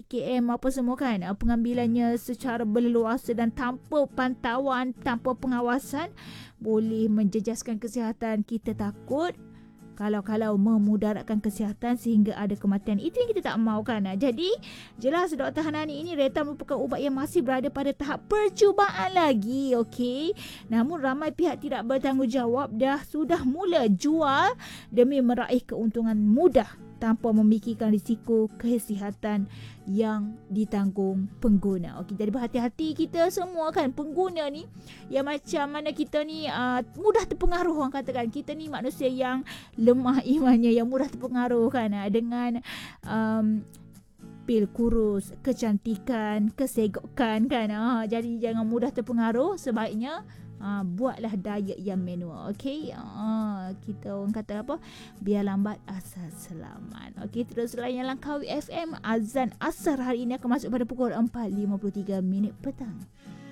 PKM apa semua kan, pengambilannya secara berleluasa dan tanpa pantauan, tanpa pengawasan, boleh menjejaskan kesihatan. Kita takut kalau memudaratkan kesihatan sehingga ada kematian. Itu yang kita tak mahukan. Jadi jelas Dr. Hanani, ini Retan merupakan ubat yang masih berada pada tahap percubaan lagi, okey. Namun ramai pihak tidak bertanggungjawab sudah mula jual demi meraih keuntungan mudah tanpa memikirkan risiko kesihatan yang ditanggung pengguna. Okey, jadi berhati-hati kita semua kan, pengguna ni yang macam mana kita ni mudah terpengaruh. Orang katakan kita ni manusia yang lemah imannya, yang mudah terpengaruh kan dengan pil kurus, kecantikan, kesegokan kan. Jadi jangan mudah terpengaruh. Sebaiknya buatlah diet yang manual. Okey, kita orang kata apa, biar lambat asal selamat. Okey, terus layan Langkawi FM. Azan asar hari ini akan masuk pada pukul 4.53 petang.